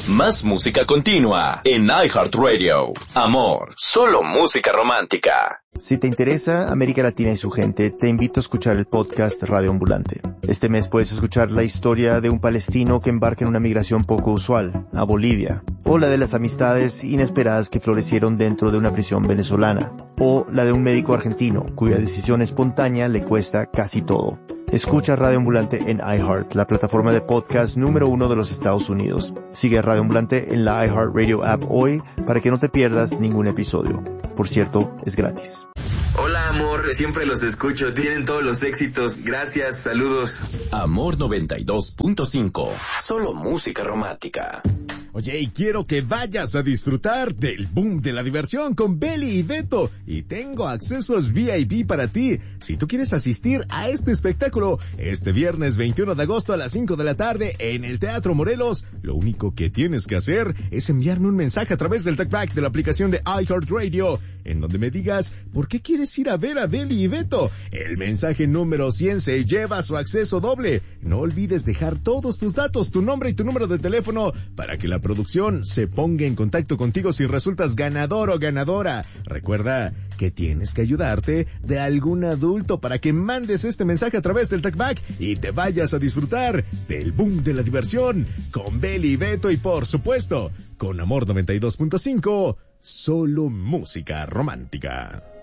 Más música continua en iHeartRadio. Amor, solo música romántica. Si te interesa América Latina y su gente, te invito a escuchar el podcast Radio Ambulante. Este mes puedes escuchar la historia de un palestino que embarca en una migración poco usual, a Bolivia, o la de las amistades inesperadas que florecieron dentro de una prisión venezolana, o la de un médico argentino cuya decisión espontánea le cuesta casi todo. Escucha Radio Ambulante en iHeart, la plataforma de podcast número 1 de los Estados Unidos. Sigue a Radio Ambulante en la iHeartRadio app hoy para que no te pierdas ningún episodio. Por cierto, es gratis. Hola, amor, siempre los escucho, tienen todos los éxitos, gracias, saludos. Amor 92.5, solo música romántica. Oye, y quiero que vayas a disfrutar del boom de la diversión con Beli y Beto. Y tengo accesos VIP para ti. Si tú quieres asistir a este espectáculo, este viernes 21 de agosto a las 5 de la tarde en el Teatro Morelos, lo único que tienes que hacer es enviarme un mensaje a través del TalkBack de la aplicación de iHeartRadio, en donde me digas por qué quieres ir a ver a Beli y Beto. El mensaje número 100 se lleva su acceso doble. No olvides dejar todos tus datos, tu nombre y tu número de teléfono para que la producción se ponga en contacto contigo si resultas ganador o ganadora. Recuerda que tienes que ayudarte de algún adulto para que mandes este mensaje a través del TalkBack y te vayas a disfrutar del boom de la diversión con Beli y Beto y, por supuesto, con Amor 92.5, solo música romántica.